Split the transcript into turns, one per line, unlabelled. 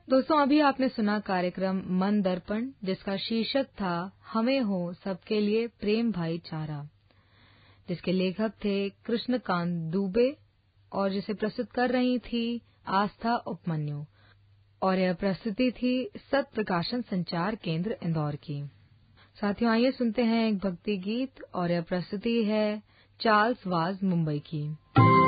दोस्तों, अभी आपने सुना कार्यक्रम मन दर्पण, जिसका शीर्षक था हमें हो सबके लिए प्रेम भाईचारा, जिसके लेखक थे कृष्णकांत दुबे और जिसे प्रस्तुत कर रही थी आस्था उपमन्यु। और यह प्रस्तुति थी सत प्रकाशन संचार केंद्र इंदौर की। साथियों, आइए सुनते हैं एक भक्ति गीत और यह प्रस्तुति है चार्ल्स वाज मुंबई की।